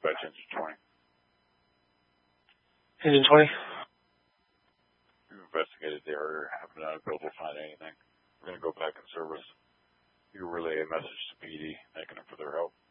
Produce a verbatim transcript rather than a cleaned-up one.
dispatch engine twenty. Engine twenty. We've investigated the area. Haven't been able to find anything. We're going to go back in service. You relay a message to P D, thanking them for their help.